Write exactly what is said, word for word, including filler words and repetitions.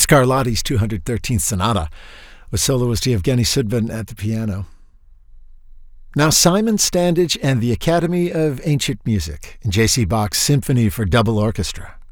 Scarlatti's two hundred thirteenth Sonata, with soloist Yevgeny Sudbin at the piano. Now Simon Standage and the Academy of Ancient Music in J C Bach's Symphony for Double Orchestra.